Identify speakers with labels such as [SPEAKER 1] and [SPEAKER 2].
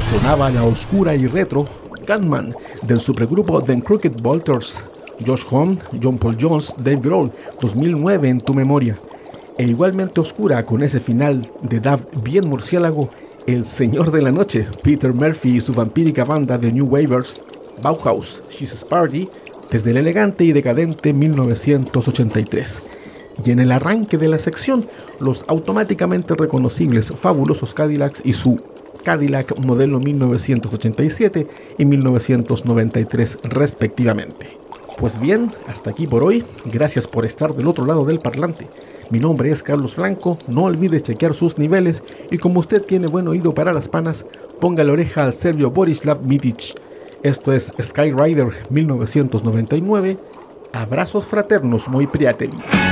[SPEAKER 1] sonaba la oscura y retro Gunman del supergrupo The Crooked Vultures, Josh Homme, John Paul Jones, Dave Grohl, 2009 en tu memoria. E igualmente oscura con ese final de dub bien murciélago, el señor de la noche, Peter Murphy y su vampírica banda The New Wavers, Bauhaus, She's Party, desde el elegante y decadente 1983. Y en el arranque de la sección, los automáticamente reconocibles Fabulosos Cadillacs y su Cadillac modelo 1987 y 1993 respectivamente. Pues bien, hasta aquí por hoy. Gracias por estar del otro lado del parlante. Mi nombre es Carlos Franco, no olvide chequear sus niveles y como usted tiene buen oído para las panas, ponga la oreja al serbio Borislav Mitic. Esto es Skyrider 1999. Abrazos fraternos, moi prijatelji.